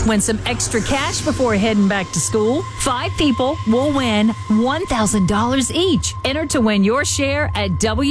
Win some extra cash before heading back to school. 5 people will win $1,000 each. Enter to win your share at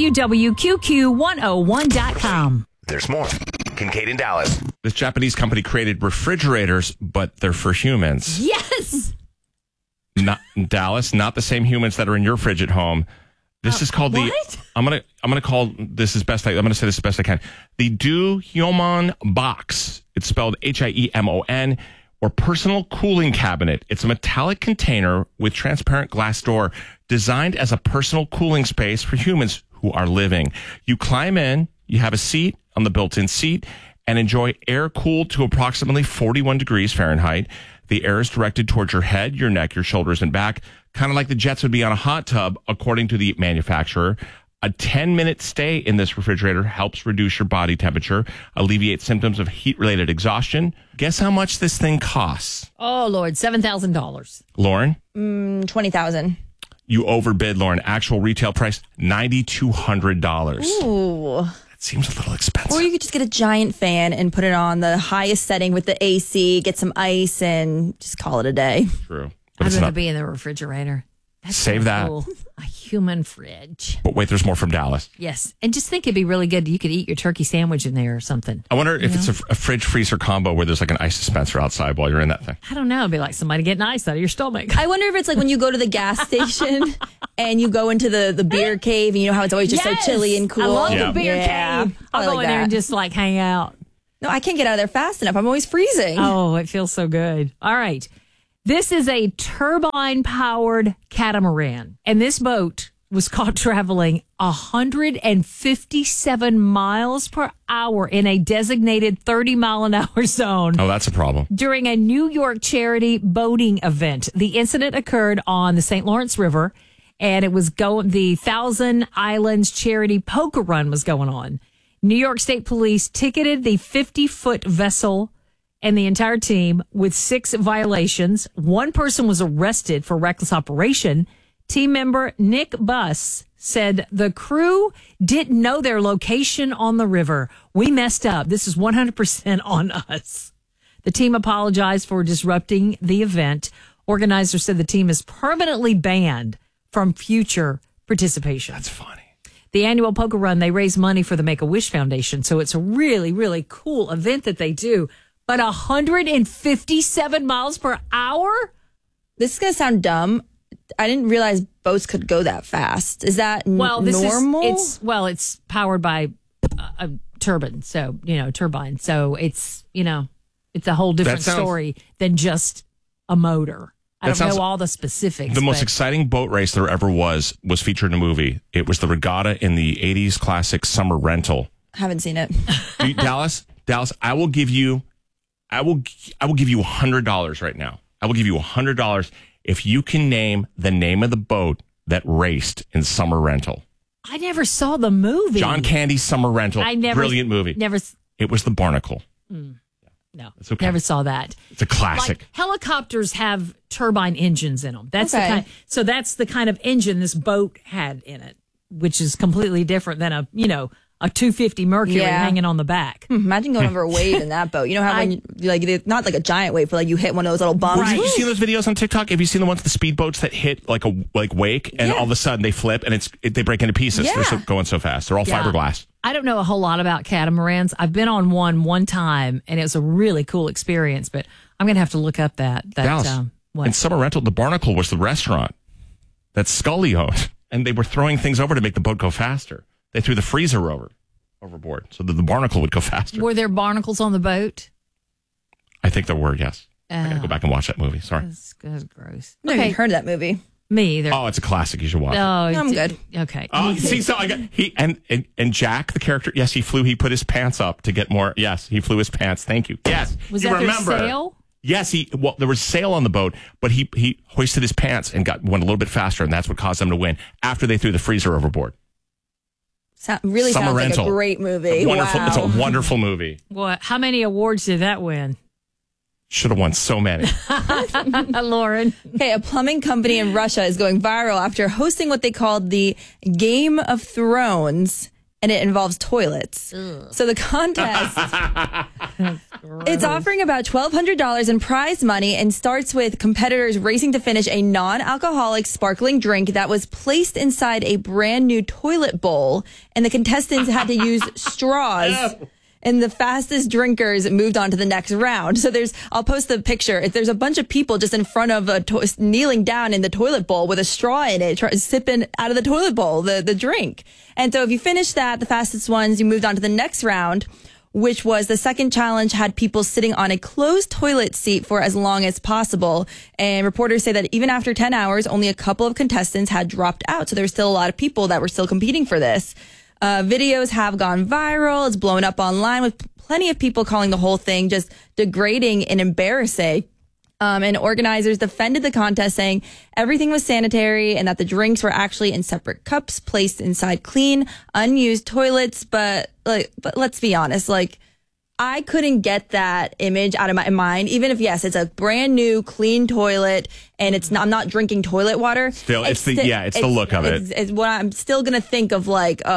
www.qqq101.com. There's more. Kincaid in Dallas. This Japanese company created refrigerators, but they're for humans. Yes. Not in Dallas, not the same humans that are in your fridge at home. This is called what? I'm gonna call this as best I'm gonna say this as best I can. The Do Hyomon Box. It's spelled HIEMON, or personal cooling cabinet. It's a metallic container with transparent glass door designed as a personal cooling space for humans who are living. You climb in, you have a seat on the built-in seat, and enjoy air cooled to approximately 41 degrees Fahrenheit. The air is directed towards your head, your neck, your shoulders, and back, kind of like the jets would be on a hot tub, according to the manufacturer. A 10-minute stay in this refrigerator helps reduce your body temperature, alleviate symptoms of heat-related exhaustion. Guess how much this thing costs? Oh, Lord, $7,000. Lauren? $20,000. You overbid, Lauren. Actual retail price, $9,200. Ooh. Seems a little expensive. Or you could just get a giant fan and put it on the highest setting with the AC, get some ice, and just call it a day. True. But I'd it's rather not. be in the refrigerator. That's Save so that. cool. A human fridge. But wait, there's more from Dallas. Yes. And just think it'd be really good. You could eat your turkey sandwich in there or something. I wonder if it's a fridge freezer combo where there's like an ice dispenser outside while you're in that thing. I don't know. It'd be like somebody getting ice out of your stomach. I wonder if it's like when you go to the gas station and you go into the beer cave and you know how it's always just Yes! so chilly and cool. I love Yeah. the beer Yeah. cave. I I'll go like in there that. and just like hang out. No, I can't get out of there fast enough. I'm always freezing. Oh, it feels so good. All right. This is a turbine-powered catamaran. And this boat was caught traveling 157 miles per hour in a designated 30-mile-an-hour zone Oh, that's a problem. during a New York charity boating event. The incident occurred on the St. Lawrence River, and it was the Thousand Islands Charity Poker Run was going on. New York State Police ticketed the 50-foot vessel and the entire team with 6 violations. One person was arrested for reckless operation. Team member Nick Buss said the crew didn't know their location on the river. We messed up. This is 100% on us. The team apologized for disrupting the event. Organizers said the team is permanently banned from future participation. That's funny. The annual poker run, they raise money for the Make-A-Wish Foundation. So it's a really, really cool event that they do. But 157 miles per hour? This is going to sound dumb. I didn't realize boats could go that fast. Is that normal? It's powered by a turbine. So, turbine. So it's a whole different story than just a motor. I don't know all the specifics. The most exciting boat race there ever was featured in a movie. It was the regatta in the 80s classic Summer Rental. Haven't seen it. Dallas, I will give you $100 right now. I will give you $100 if you can name the name of the boat that raced in Summer Rental. I never saw the movie. John Candy's Summer Rental. Brilliant movie. It was the Barnacle. No, it's okay. Never saw that. It's a classic. Like, helicopters have turbine engines in them. That's Okay. that's the kind of engine this boat had in it, which is completely different than a 250 Mercury hanging on the back. Imagine going over a wave in that boat. You know how when it's not like a giant wave, but you hit one of those little bumps. Have you seen those videos on TikTok? Have you seen the ones with the speedboats that hit like wake and all of a sudden they flip and they break into pieces? Yeah. They're going so fast. They're all fiberglass. I don't know a whole lot about catamarans. I've been on one time, and it was a really cool experience. But I'm going to have to look up that. Dallas, in Summer Rental, the Barnacle was the restaurant that Scully owned, and they were throwing things over to make the boat go faster. They threw the freezer overboard so that the Barnacle would go faster. Were there barnacles on the boat? I think there were, yes. I got to go back and watch that movie. Sorry. That's gross. I've never heard of that movie. Me either. Oh, it's a classic. You should watch it. I'm good. Okay. So I got and Jack, the character. Yes, he flew. He put his pants up to get more. Yes, he flew his pants. Thank you. Yes, Was you that remember. their sail? Yes, there was sail on the boat, but he hoisted his pants and went a little bit faster, and that's what caused them to win after they threw the freezer overboard. Really Summer sounds Rental. like a great movie. Wonderful. Wow. It's a wonderful movie. What? How many awards did that win? Should have won so many. Lauren. Okay, a plumbing company in Russia is going viral after hosting what they called the Game of Thrones and it involves toilets. So the contest, it's offering about $1,200 in prize money and starts with competitors racing to finish a non-alcoholic sparkling drink that was placed inside a brand new toilet bowl, and the contestants had to use straws. And the fastest drinkers moved on to the next round. So I'll post the picture. There's a bunch of people just in front of kneeling down in the toilet bowl with a straw in it, sipping out of the toilet bowl, the drink. And so if you finish that, the fastest ones, you moved on to the next round, which was the second challenge, had people sitting on a closed toilet seat for as long as possible. And reporters say that even after 10 hours, only a couple of contestants had dropped out. So there were still a lot of people that were still competing for this. Videos have gone viral. It's blown up online with plenty of people calling the whole thing just degrading and embarrassing. And organizers defended the contest, saying everything was sanitary and that the drinks were actually in separate cups placed inside clean, unused toilets. But let's be honest, I couldn't get that image out of my mind, even if, yes, it's a brand new clean toilet and I'm not drinking toilet water. Still, it's the look of it. It's what I'm still going to think of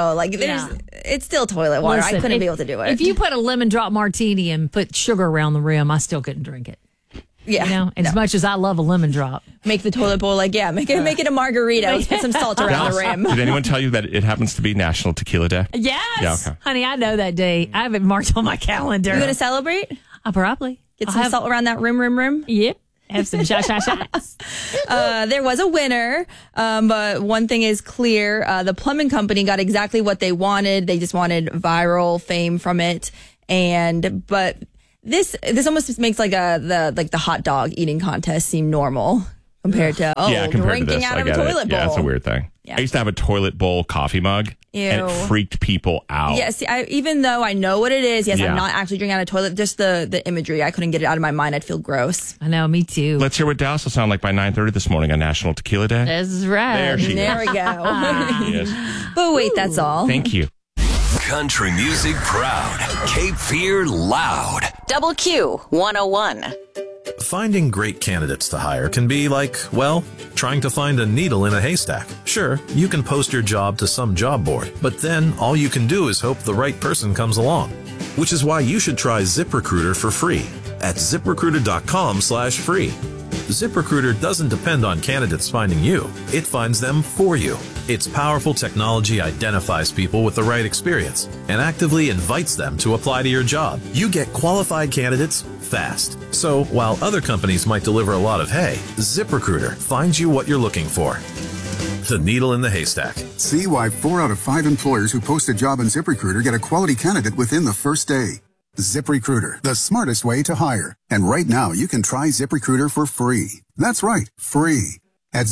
it's still toilet water. Listen, I couldn't be able to do it. If you put a lemon drop martini and put sugar around the rim, I still couldn't drink it. Yeah. As much as I love a lemon drop. Make the toilet bowl make it a margarita. Let's put some salt around the rim. Did anyone tell you that it happens to be National Tequila Day? Yes. Yeah, okay. Honey, I know that day. I have it marked on my calendar. You going to celebrate? I'll probably. Get some salt around that rim. Yep. Have some shots. There was a winner, but one thing is clear. The plumbing company got exactly what they wanted. They just wanted viral fame from it. But this almost makes the hot dog eating contest seem normal compared to drinking out of a toilet bowl. Yeah, it's a weird thing. Yeah. I used to have a toilet bowl coffee mug, and it freaked people out. Yes, even though I know what it is, I'm not actually drinking out of a toilet. Just the imagery, I couldn't get it out of my mind. I'd feel gross. I know, me too. Let's hear what Dallas will sound like by 9:30 this morning on National Tequila Day. That's right. There she There is. we go. Yes. But wait, that's all. Thank you. Country music proud. Cape Fear loud. Double Q 101. Finding great candidates to hire can be like, trying to find a needle in a haystack. Sure, you can post your job to some job board, but then all you can do is hope the right person comes along. Which is why you should try ZipRecruiter for free at ZipRecruiter.com/free. ZipRecruiter doesn't depend on candidates finding you. It finds them for you. Its powerful technology identifies people with the right experience and actively invites them to apply to your job. You get qualified candidates fast. So while other companies might deliver a lot of hay, ZipRecruiter finds you what you're looking for. The needle in the haystack. See why 4 out of 5 employers who post a job on ZipRecruiter get a quality candidate within the first day. ZipRecruiter, the smartest way to hire. And right now, you can try ZipRecruiter for free. That's right, free. At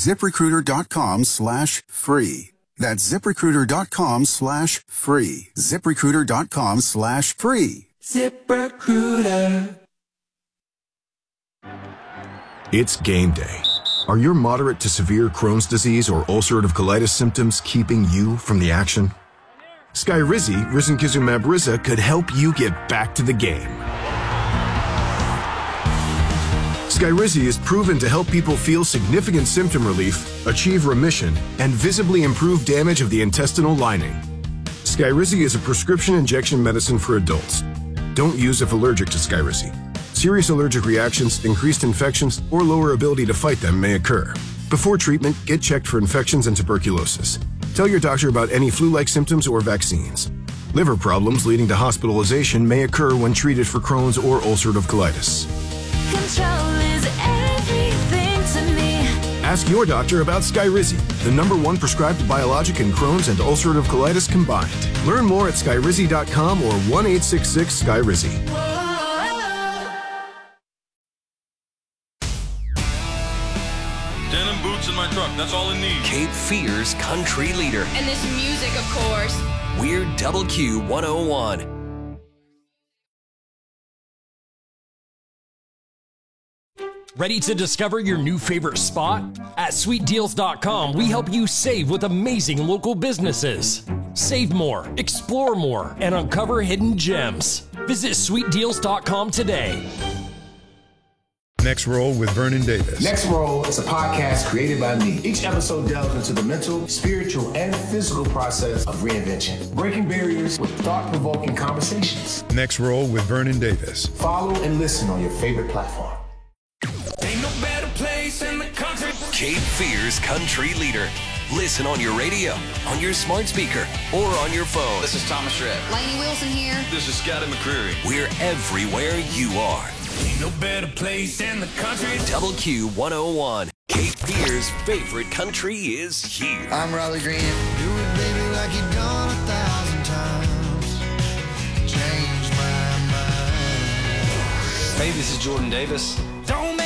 ZipRecruiter.com/free. That's ZipRecruiter.com/free. ZipRecruiter.com/free. ZipRecruiter. It's game day. Are your moderate to severe Crohn's disease or ulcerative colitis symptoms keeping you from the action? Skyrizi, risankizumab Riza, could help you get back to the game. Skyrizi is proven to help people feel significant symptom relief, achieve remission, and visibly improve damage of the intestinal lining. Skyrizi is a prescription injection medicine for adults. Don't use if allergic to Skyrizi. Serious allergic reactions, increased infections, or lower ability to fight them may occur. Before treatment, get checked for infections and tuberculosis. Tell your doctor about any flu-like symptoms or vaccines. Liver problems leading to hospitalization may occur when treated for Crohn's or ulcerative colitis. Control is everything to me. Ask your doctor about Skyrizi, the #1 prescribed biologic in Crohn's and ulcerative colitis combined. Learn more at skyrizi.com or 1-866-SKYRIZI. Denim boots in my truck. That's all I need. Cape Fear's country leader. And this music, of course. We're Double Q 101. Ready to discover your new favorite spot? At sweetdeals.com, we help you save with amazing local businesses. Save more, explore more, and uncover hidden gems. Visit sweetdeals.com today. Next Roll with Vernon Davis. Next Roll is a podcast created by me. Each episode delves into the mental, spiritual, and physical process of reinvention, breaking barriers with thought-provoking conversations. Next Roll with Vernon Davis. Follow and listen on your favorite platform. Ain't no better place in the country. Cape Fear's country leader. Listen on your radio, on your smart speaker, or on your phone. This is Thomas Rhett. Lainey Wilson here. This is Scotty McCreery. We're everywhere you are. Ain't no better place in the country. Double Q 101. Cape Fear's favorite country is here. I'm Riley Green. Do it, baby, like you've done 1,000 times. Change my mind. Hey, this is Jordan Davis. Don't